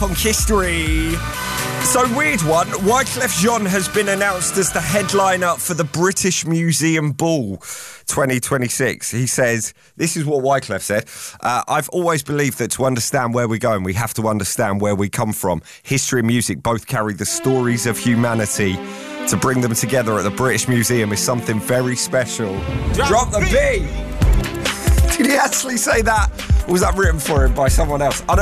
Punk history. So, weird one. Wyclef Jean has been announced as the headliner for the British Museum Ball 2026. He says, this is what Wyclef said, I've always believed that to understand where we're going, we have to understand where we come from. History and music both carry the stories of humanity. To bring them together at the British Museum is something very special. Drop the beat! Did he actually say that? Or was that written for him by someone else? I don't